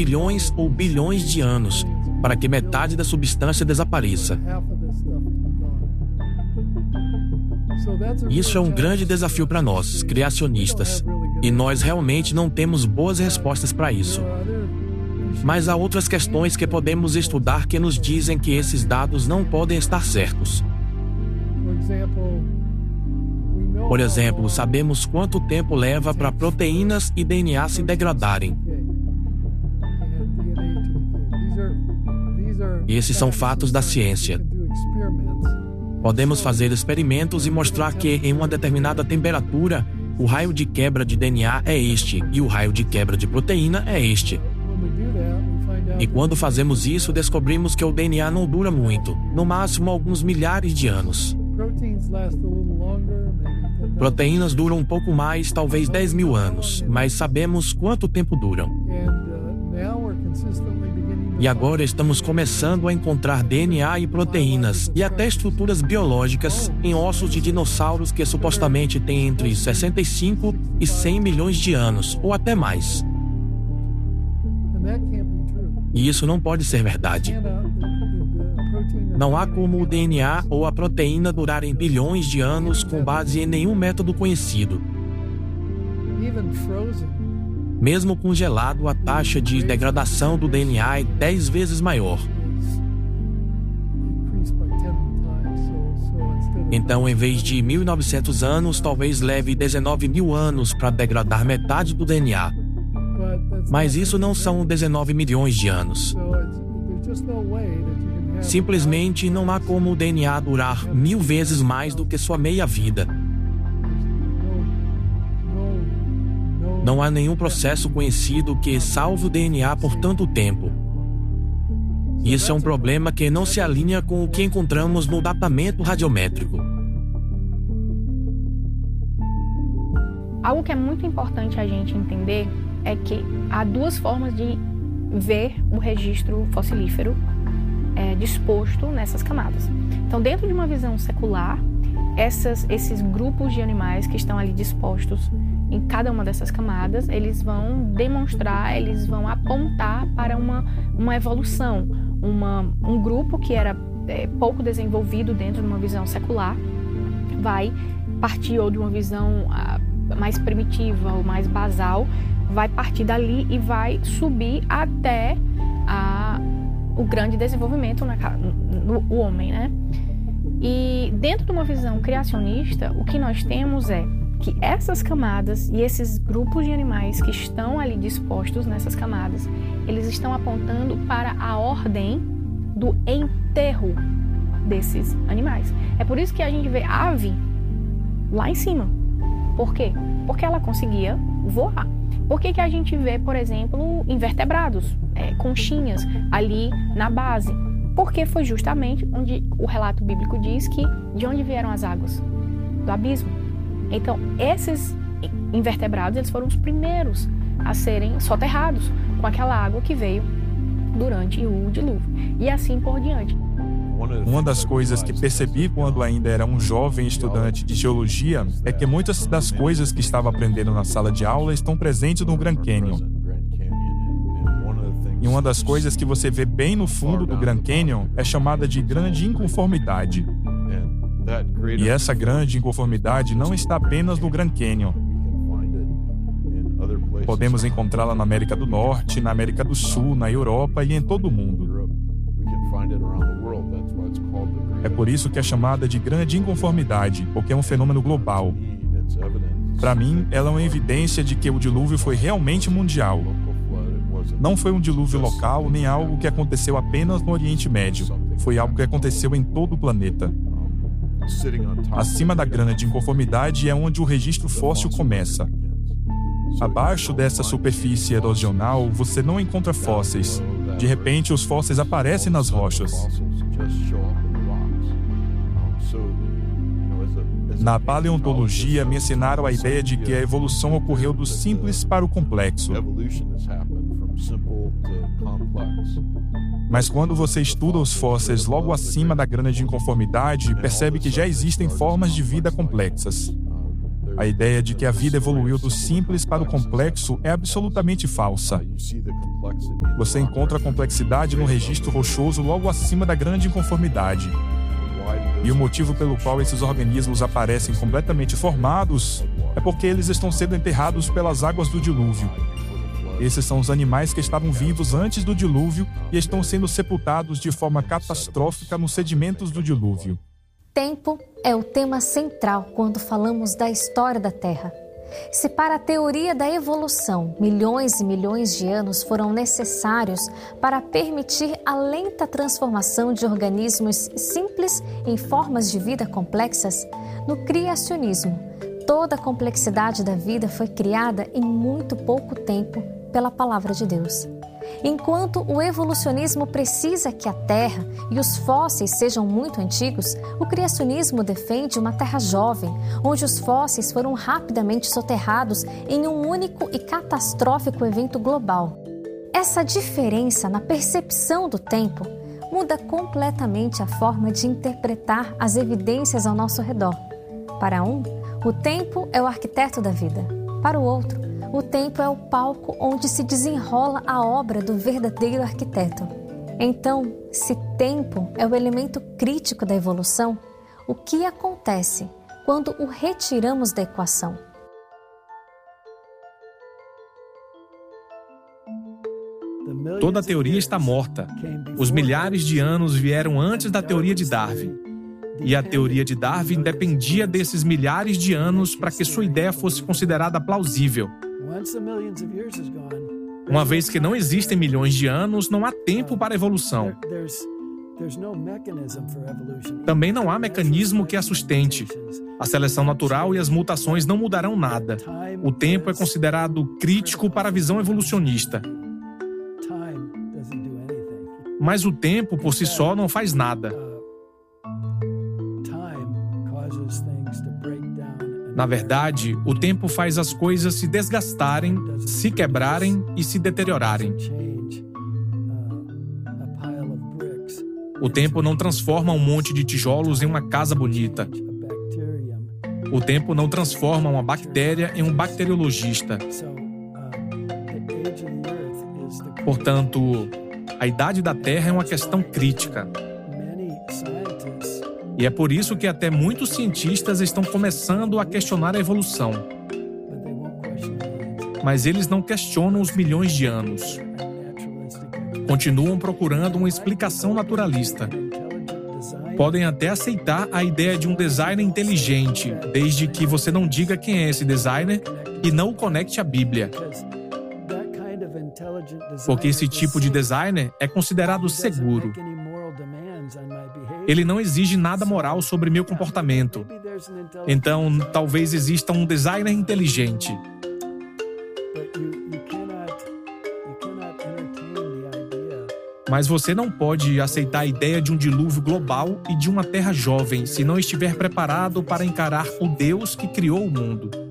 milhões ou bilhões de anos para que metade da substância desapareça. Isso é um grande desafio para nós, criacionistas, e nós realmente não temos boas respostas para isso. Mas há outras questões que podemos estudar que nos dizem que esses dados não podem estar certos. Por exemplo, sabemos quanto tempo leva para proteínas e DNA se degradarem. Esses são fatos da ciência. Podemos fazer experimentos e mostrar que, em uma determinada temperatura, o raio de quebra de DNA é este e o raio de quebra de proteína é este. E quando fazemos isso, descobrimos que o DNA não dura muito, no máximo alguns milhares de anos. Proteínas duram um pouco mais, talvez 10 mil anos, mas sabemos quanto tempo duram. E agora estamos começando a encontrar DNA e proteínas e até estruturas biológicas em ossos de dinossauros que supostamente têm entre 65 e 100 milhões de anos, ou até mais. E isso não pode ser verdade. Não há como o DNA ou a proteína durarem bilhões de anos com base em nenhum método conhecido. Mesmo congelado, a taxa de degradação do DNA é 10 vezes maior. Então, em vez de 1.900 anos, talvez leve 19 mil anos para degradar metade do DNA. Mas isso não são 19 milhões de anos. Simplesmente não há como o DNA durar 1000 vezes mais do que sua meia-vida. Não há nenhum processo conhecido que salve o DNA por tanto tempo. Isso é um problema que não se alinha com o que encontramos no datamento radiométrico. Algo que é muito importante a gente entender é que há duas formas de ver o registro fossilífero disposto nessas camadas. Então, dentro de uma visão secular, esses grupos de animais que estão ali dispostos em cada uma dessas camadas, eles vão demonstrar, eles vão apontar para uma evolução. Um grupo que era pouco desenvolvido dentro de uma visão secular vai partir ou de uma visão mais primitiva ou mais basal, vai partir dali e vai subir até o grande desenvolvimento no homem, né? E dentro de uma visão criacionista, o que nós temos é que essas camadas e esses grupos de animais que estão ali dispostos nessas camadas, eles estão apontando para a ordem do enterro desses animais. É por isso que a gente vê ave lá em cima. Por quê? Porque ela conseguia voar. Por que a gente vê, por exemplo, invertebrados, conchinhas ali na base? Porque foi justamente onde o relato bíblico diz que de onde vieram as águas? Do abismo. Então, esses invertebrados, eles foram os primeiros a serem soterrados com aquela água que veio durante o dilúvio. E assim por diante. Uma das coisas que percebi quando ainda era um jovem estudante de geologia é que muitas das coisas que estava aprendendo na sala de aula estão presentes no Grand Canyon. E uma das coisas que você vê bem no fundo do Grand Canyon é chamada de grande inconformidade. E essa grande inconformidade não está apenas no Grand Canyon. Podemos encontrá-la na América do Norte, na América do Sul, na Europa e em todo o mundo. É por isso que é chamada de grande inconformidade, porque é um fenômeno global. Para mim, ela é uma evidência de que o dilúvio foi realmente mundial. Não foi um dilúvio local, nem algo que aconteceu apenas no Oriente Médio. Foi algo que aconteceu em todo o planeta. Acima da grande inconformidade é onde o registro fóssil começa. Abaixo dessa superfície erosional, você não encontra fósseis. De repente, os fósseis aparecem nas rochas. Na paleontologia, me ensinaram a ideia de que a evolução ocorreu do simples para o complexo. Mas quando você estuda os fósseis logo acima da grande inconformidade, percebe que já existem formas de vida complexas. A ideia de que a vida evoluiu do simples para o complexo é absolutamente falsa. Você encontra a complexidade no registro rochoso logo acima da grande inconformidade. E o motivo pelo qual esses organismos aparecem completamente formados é porque eles estão sendo enterrados pelas águas do dilúvio. Esses são os animais que estavam vivos antes do dilúvio e estão sendo sepultados de forma catastrófica nos sedimentos do dilúvio. Tempo é o tema central quando falamos da história da Terra. Se para a teoria da evolução, milhões e milhões de anos foram necessários para permitir a lenta transformação de organismos simples em formas de vida complexas, no criacionismo, toda a complexidade da vida foi criada em muito pouco tempo pela palavra de Deus. Enquanto o evolucionismo precisa que a Terra e os fósseis sejam muito antigos, o criacionismo defende uma Terra jovem, onde os fósseis foram rapidamente soterrados em um único e catastrófico evento global. Essa diferença na percepção do tempo muda completamente a forma de interpretar as evidências ao nosso redor. Para um, o tempo é o arquiteto da vida. Para o outro, o tempo é o palco onde se desenrola a obra do verdadeiro arquiteto. Então, se tempo é o elemento crítico da evolução, o que acontece quando o retiramos da equação? Toda a teoria está morta. Os milhares de anos vieram antes da teoria de Darwin. E a teoria de Darwin dependia desses milhares de anos para que sua ideia fosse considerada plausível. Uma vez que não existem milhões de anos, não há tempo para a evolução. Também não há mecanismo que a sustente. A seleção natural e as mutações não mudarão nada. O tempo é considerado crítico para a visão evolucionista. Mas o tempo, por si só, não faz nada. Na verdade, o tempo faz as coisas se desgastarem, se quebrarem e se deteriorarem. O tempo não transforma um monte de tijolos em uma casa bonita. O tempo não transforma uma bactéria em um bacteriologista. Portanto, a idade da Terra é uma questão crítica. E é por isso que até muitos cientistas estão começando a questionar a evolução. Mas eles não questionam os milhões de anos. Continuam procurando uma explicação naturalista. Podem até aceitar a ideia de um designer inteligente, desde que você não diga quem é esse designer e não o conecte à Bíblia. Porque esse tipo de designer é considerado seguro. Ele não exige nada moral sobre meu comportamento. Então, talvez exista um designer inteligente. Mas você não pode aceitar a ideia de um dilúvio global e de uma terra jovem se não estiver preparado para encarar o Deus que criou o mundo.